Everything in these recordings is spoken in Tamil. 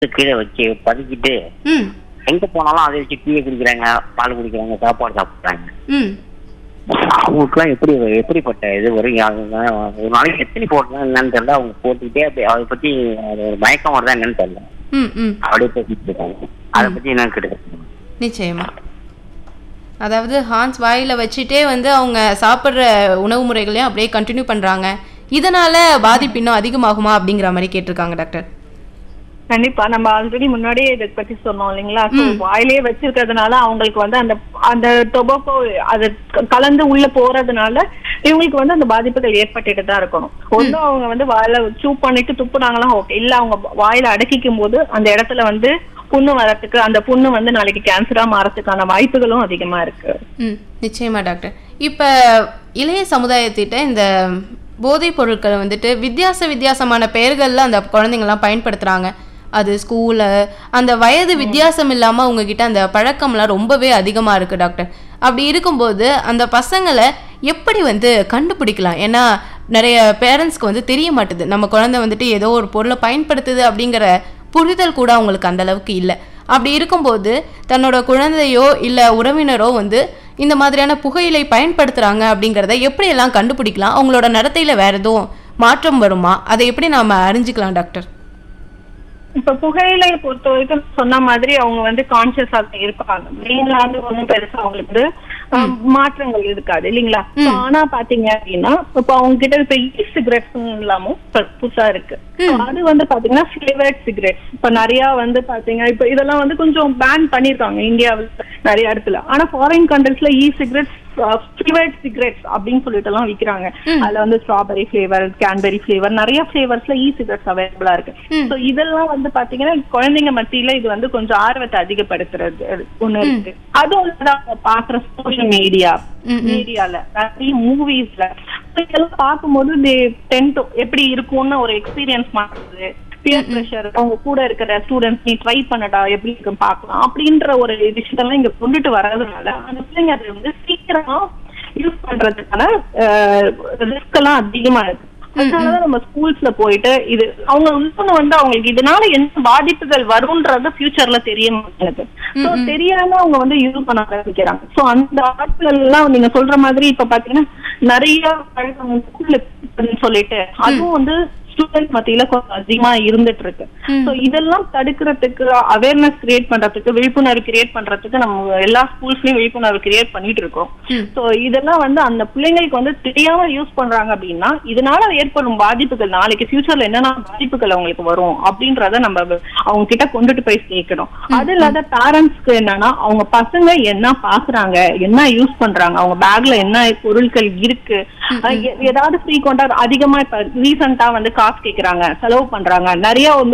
கீழே வச்சு பதுக்கிட்டு ம் எங்க போனாலும் அதை வச்சு டீயை குடிக்கிறாங்க, பால் குடிக்கிறாங்க, சாப்பாடு சாப்பிட்றாங்க. ம் அவங்களுக்குலாம் எப்படிப்பட்ட இது வரும்? ஒரு நாளைக்கு எத்தனை போடலாம் என்னன்னு தெரியல. அவங்க போட்டுக்கிட்டே அப்படி அதை பத்தி அது ஒரு மயக்கம் வருதா என்னன்னு தெரியல. ம் ம் அப்படியே பேசிட்டு இருக்காங்க. அதை பத்தி என்னன்னு கேட்டு. நிச்சயமா. அதாவது ஹான்ஸ் வாயில வச்சுட்டே வந்து அவங்க சாப்பிட்ற உணவு முறைகளையும் அப்படியே கண்டினியூ பண்றாங்க. இதனால பாதிப்பு இன்னும் அதிகமாகுமா அப்படிங்கிற மாதிரி கேட்டிருக்காங்க டாக்டர். கண்டிப்பா நம்ம ஆல்ரெடி முன்னாடியே இதை பத்தி சொன்னோம் இல்லைங்களா? சோ வாயிலேயே வச்சிருக்கிறதுனால அவங்களுக்கு வந்து அந்த டொபாக்கோ அது கலந்து உள்ள போறதுனால இவங்களுக்கு வந்து அந்த பாதிப்புகள் ஏற்பட்டுட்டு தான் இருக்கணும். ஒன்னும் அவங்க வந்து வாயில சூப் பண்ணிட்டு துப்புனாங்களாம் ஓகே, இல்ல அவங்க வாயில அடக்கிக்கும் போது அந்த இடத்துல வந்து புண்ணு வரத்துக்கு, அந்த புண்ணு வந்து நாளைக்கு கேன்சரா மாறதுக்கான வாய்ப்புகளும் அதிகமா இருக்கு. நிச்சயமா டாக்டர். இப்ப இளைய சமுதாயத்திட்ட இந்த போதைப் பொருட்களை வந்துட்டு வித்தியாசமான பெயர்கள்ல அந்த குழந்தைங்கள்லாம் பயன்படுத்துறாங்க. அது ஸ்கூலு அந்த வயது வித்தியாசம் இல்லாமல் உங்ககிட்ட அந்த பழக்கம்லாம் ரொம்பவே அதிகமாக இருக்குது டாக்டர். அப்படி இருக்கும்போது அந்த பசங்களை எப்படி வந்து கண்டுபிடிக்கலாம்? ஏன்னா நிறைய பேரண்ட்ஸ்க்கு வந்து தெரிய மாட்டுது, நம்ம குழந்தை வந்துட்டு ஏதோ ஒரு பொருளை பயன்படுத்துது அப்படிங்கிற புரிதல் கூட அவங்களுக்கு அந்த அளவுக்கு இல்லை. அப்படி இருக்கும்போது தன்னோட குழந்தையோ இல்லை உறவினரோ வந்து இந்த மாதிரியான புகையிலை பயன்படுத்துகிறாங்க அப்படிங்கிறத எப்படியெல்லாம் கண்டுபிடிக்கலாம்? அவங்களோட நடத்தையில் வேறு எதுவும் மாற்றம் வருமா? அதை எப்படி நாம் அறிஞ்சிக்கலாம் டாக்டர்? இப்ப புகையிலையை பொறுத்த வரைக்கும் சொன்ன மாதிரி அவங்க வந்து கான்சியஸா இருப்பாங்க. மெயின்ல வந்து ஒன்றும் பெருசா அவங்களுக்கு மாற்றங்கள் இருக்காது இல்லைங்களா? ஆனா பாத்தீங்க அப்படின்னா இப்ப அவங்க கிட்ட இப்ப சிகரெட்ஸ் எல்லாமும் புதுசா இருக்கு. அது வந்து பாத்தீங்கன்னா ஃபிளேவர்ட் சிகரெட்ஸ் இப்ப நிறைய வந்து பாத்தீங்க இப்ப இதெல்லாம் வந்து கொஞ்சம் பேன் பண்ணிருக்காங்க இந்தியாவில் நிறைய இடத்துல. ஆனா ஃபாரின் கண்ட்ரீஸ்ல சிகரெட்ஸ் ஃபிளேவர்ட் சிகரெட்ஸ் அப்படின்னு சொல்லிட்டு எல்லாம் விற்கிறாங்க. அதுல வந்து ஸ்ட்ராபெரி ஃபிளேவர், கேன்பெரி ஃபிளேவர், நிறைய ஃபிளேவர்ஸ்ல சிகரெட்ஸ் அவைலபிளா இருக்கு. சோ இதெல்லாம் வந்து பாத்தீங்கன்னா குழந்தைங்க மத்தியில இது வந்து கொஞ்சம் ஆர்வத்தை அதிகப்படுத்துறது ஒண்ணு இருக்கு. அதுவும் பாக்குற சோசியல் மீடியால நிறைய மூவிஸ்ல இதெல்லாம் பார்க்கும்போது எப்படி இருக்கும்னு ஒரு எக்ஸ்பீரியன்ஸ் மாறுது. பியர் பிரஷர், அவங்க கூட இருக்கிற ஸ்டூடெண்ட்ஸ் நீ ட்ரை பண்ணடா எப்படி இருக்குன்னு பாக்கலாம் அப்படின்ற ஒரு விஷயத்தெல்லாம் இங்க கொண்டுட்டு வர்றதுனால அந்த பிள்ளைங்க அதை வந்து சீக்கிரமா யூஸ் பண்றதுக்கான ரிஸ்க் எல்லாம் அதிகமா இருக்கு. அதனாலதான் நம்ம ஸ்கூல்ஸ்ல போயிட்டு இது அவங்க இன்னொன்னு வந்து அவங்களுக்கு இதனால என்ன பாதிப்புகள் வரும்ன்றது ஃபியூச்சர்ல தெரிய மாட்டேங்குது. சோ தெரியாம அவங்க வந்து யூஸ் பண்ண ஆரம்பிக்கிறாங்க. சோ அந்த ஆட்கள் எல்லாம் நீங்க சொல்ற மாதிரி இப்ப பாத்தீங்கன்னா நிறைய ஸ்கூல்ல சொல்லிட்டு அதுவும் வந்து ஸ்டூடெண்ட் மத்தியில கொஞ்சம் அதிகமா இருந்துட்டு இருக்கு. சோ இதெல்லாம் தடுக்கிறதுக்கு, அவேர்னஸ் கிரியேட் பண்றதுக்கு, விழிப்புணர்வு கிரியேட் பண்றதுக்கு நம்ம எல்லா ஸ்கூல்ஸ்லயும் விழிப்புணர்வு கிரியேட் பண்ணிட்டு இருக்கோம். சோ இதெல்லாம் வந்து அந்த பிள்ளைங்களுக்கு வந்து தெரியாம யூஸ் பண்றாங்க அப்படின்னா இதனால ஏற்படும் பாதிப்புகள், நாளைக்கு ஃபியூச்சர்ல என்னென்ன பாதிப்புகள் அவங்களுக்கு வரும் அப்படின்றத நம்ம அவங்க கிட்ட கொண்டுட்டு போய் சேர்க்கணும். அது இல்லாத பேரண்ட்ஸ்க்கு என்னன்னா அவங்க பசங்க என்ன பாக்குறாங்க, என்ன யூஸ் பண்றாங்க, அவங்க பேக்ல என்ன பொருட்கள் இருக்கு, ஏதாவது ஃப்ரீக்வெண்டா அதிகமா இப்ப ரீசெண்டா வந்து காசு கேக்குறாங்க, செலவு பண்றாங்க. நிறைய வந்து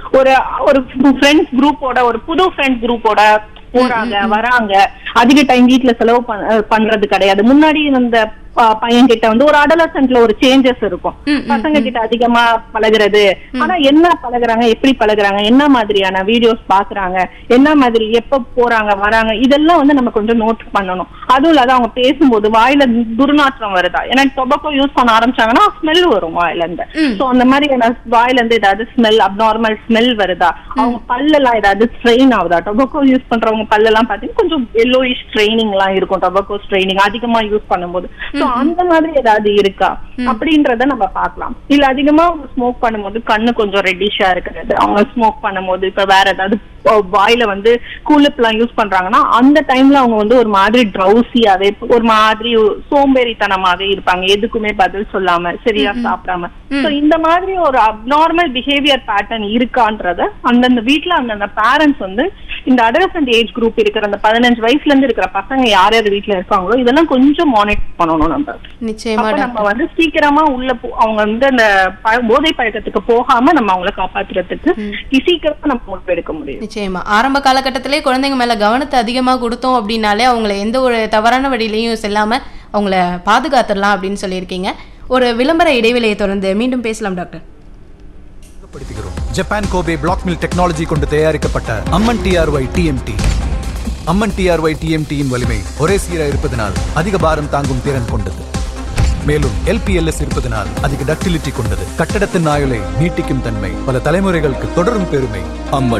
ஒரு ஃப்ரெண்ட்ஸ் குரூப்போட, ஒரு புது ஃப்ரெண்ட்ஸ் குரூப்போட போறாங்க வராங்க. அதிக டைம் வீட்டுல செலவு பண்றது கிடையாது. முன்னாடி இந்த பையன் கிட்ட வந்து ஒரு அடலசன்ட்ல ஒரு சேஞ்சஸ் இருக்கும். பசங்க கிட்ட அதிகமா பழகுறது. ஆனா என்ன பழகுறாங்க, எப்படி பழகுறாங்க, என்ன மாதிரியான வீடியோஸ் பாக்குறாங்க, என்ன மாதிரி எப்ப போறாங்க வராங்க, இதெல்லாம் வந்து நம்ம கொஞ்சம் நோட் பண்ணணும். அதுவும் இல்லாத அவங்க பேசும்போது வாயில துர்நாற்றம் வருதா, ஏன்னா டொபாக்கோ யூஸ் பண்ண ஆரம்பிச்சாங்கன்னா ஸ்மெல் வரும் வாயில இருந்து. சோ அந்த மாதிரி வாயில இருந்து ஏதாவது ஸ்மெல், அப்நார்மல் ஸ்மெல் வருதா, அவங்க பல்லெல்லாம் ஏதாவது ஸ்ட்ரெயின் ஆகுதா. டொபாக்கோ யூஸ் பண்றவங்க பல்லெல்லாம் பாத்தீங்கன்னா கொஞ்சம் எல்லோயிஷ் ஸ்ட்ரெயினிங் எல்லாம் இருக்கும் டொபாக்கோ ஸ்ட்ரெயினிங் அதிகமா யூஸ் பண்ணும்போது. அந்த மாதிரி ஏதாவது இருக்கா அப்படின்றத நம்ம பார்க்கலாம். இல்ல அதிகமா ஸ்மோக் பண்ணும்போது கண்ணு கொஞ்சம் ரெட்டிஷா இருக்கிறது, அவங்க ஸ்மோக் பண்ணும்போது இப்ப வேற ஏதாவது வாயில வந்து கூலிப் எல்லாம் யூஸ் பண்றாங்கன்னா அந்த டைம்ல அவங்க வந்து ஒரு மாதிரி ட்ரௌசியாவே, ஒரு மாதிரி சோம்பேறித்தனமாவே இருப்பாங்க, எதுக்குமே பதில் சொல்லாம, சரியா சாப்பிடாம. சோ இந்த மாதிரி ஒரு அப்நார்மல் பிஹேவியர் பேட்டர்ன் இருக்கான்றத அந்தந்த வீட்டுல அந்தந்த பேரண்ட்ஸ் வந்து இந்த அடலசன்ட் ஏஜ் குரூப் இருக்கிற அந்த 15 வயசுல இருந்து இருக்கிற பசங்க யார் யார் வீட்டுல இருக்காங்களோ இதெல்லாம் கொஞ்சம் மானிட்டர் பண்ணணும். நம்ம நிச்சயமா நம்ம வந்து சீக்கிரமா உள்ள அவங்க வந்து அந்த போதை பழக்கத்துக்கு போகாம நம்ம அவங்களை காப்பாத்துறதுக்கு சீக்கிரமா நம்ம முடிவு எடுக்க முடியும். நிச்சயமா ஆரம்ப காலகட்டத்திலே குழந்தைங்க மேல கவனத்தை அதிகமா கொடுத்தோம் அப்படின்னாலே அவங்களை எந்த ஒரு தவறான வழியிலையும் செல்லாம அவங்கள பாதுகாத்துடலாம் அப்படின்னு சொல்லியிருக்கீங்க. ஒரு விளம்பர இடைவெளியை தொடர்ந்து மீண்டும் பேசலாம் doctor. Japan Kobe black mill technology கொண்டு தயாரிக்கப்பட்ட அம்மன் டிஆர்ஒய் டிஎம்டி. அம்மன் டிஆர்ஒய் டிஎம்டியின் வலிமை ஒரே சீராக இருப்பதனால் அதிக பாரம் தாங்கும் திறன் கொண்டது. மேலும் LPLS இருப்பதனால் அதிக டக்டிலிட்டி கொண்டது. கட்டடத்தின் ஆயுளை நீட்டிக்கும் தன்மை, பல தலைமுறைகளுக்கு தொடரும் பெருமை. அம்மன்